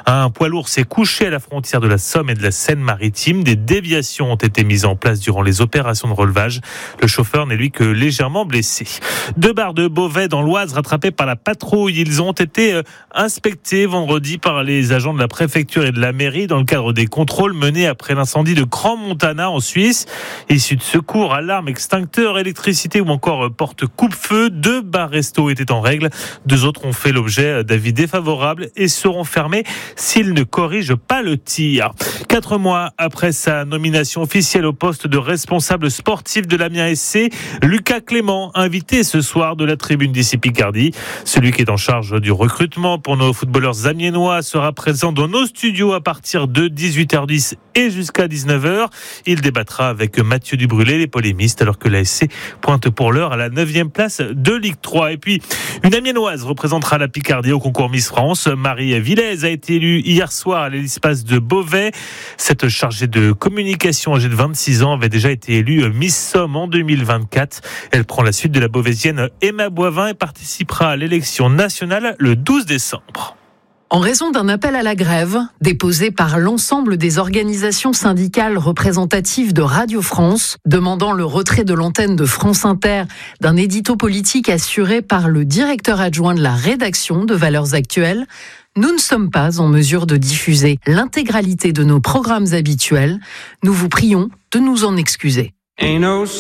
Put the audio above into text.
Un poids lourd s'est couché à la frontière de la Somme et de la Seine-Maritime. Des déviations ont été mises en place durant les opérations de relevage. Le chauffeur n'est lui que légèrement blessé. 2 bars de Beauvais dans l'Oise rattrapés par la patrouille. Ils ont été inspectés vendredi par les agents de la préfecture et de la mairie dans le cadre des contrôles menés après l'incendie de Grand Montana en Suisse. Issus de secours, alarmes, extincteurs, électricité ou encore porte coupe-feu, 2 bars resto étaient en règle. 2 autres ont fait l'objet d'avis défavorables et seront fermés s'ils ne corrigent pas le tir. 4 mois après sa nomination officielle au poste de responsable sportif de l'Amiens SC, Lucas Clément, invité ce soir de la tribune d'ici Picardie. Celui qui est en charge du recrutement pour nos footballeurs amiénois sera présent dans nos studios à partir de 18h10 et jusqu'à 19h. Il débattra avec Mathieu Dubrulé, les polémistes, alors que la SC pointe pour l'heure à la 9e place de Ligue 3. Et puis, une amiénoise représentera la Picardie au concours Miss France. Marie Villez a été élue hier soir à l'Hélice de Beauvais. Cette chargée de communication âgée de 26 ans avait déjà été élue Miss Somme en 2024. Elle prend la suite de la Beauvaisienne Emma Boivin et participera à l'élection nationale le 12 décembre. En raison d'un appel à la grève déposé par l'ensemble des organisations syndicales représentatives de Radio France, demandant le retrait de l'antenne de France Inter d'un édito politique assuré par le directeur adjoint de la rédaction de Valeurs Actuelles, nous ne sommes pas en mesure de diffuser l'intégralité de nos programmes habituels. Nous vous prions de nous en excuser.